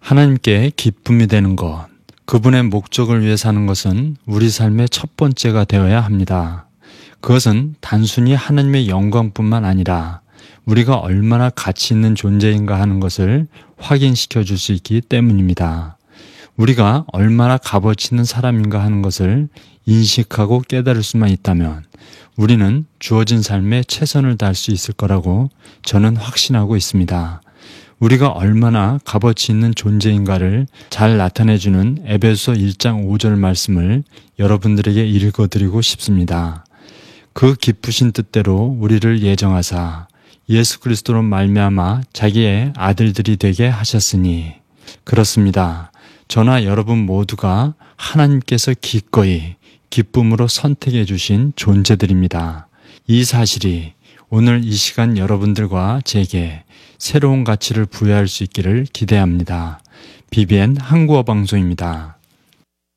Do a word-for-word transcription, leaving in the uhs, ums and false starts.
하나님께 기쁨이 되는 것, 그분의 목적을 위해 사는 것은 우리 삶의 첫 번째가 되어야 합니다. 그것은 단순히 하나님의 영광뿐만 아니라 우리가 얼마나 가치 있는 존재인가 하는 것을 확인시켜 줄 수 있기 때문입니다. 우리가 얼마나 값어치 있는 사람인가 하는 것을 인식하고 깨달을 수만 있다면 우리는 주어진 삶에 최선을 다할 수 있을 거라고 저는 확신하고 있습니다. 우리가 얼마나 값어치 있는 존재인가를 잘 나타내주는 에베소서 일 장 오 절 말씀을 여러분들에게 읽어드리고 싶습니다. 그 기쁘신 뜻대로 우리를 예정하사 예수 그리스도로 말미암아 자기의 아들들이 되게 하셨으니, 그렇습니다. 저나 여러분 모두가 하나님께서 기꺼이 기쁨으로 선택해 주신 존재들입니다. 이 사실이 오늘 이 시간 여러분들과 제게 새로운 가치를 부여할 수 있기를 기대합니다. 비비엔 한국어 방송입니다.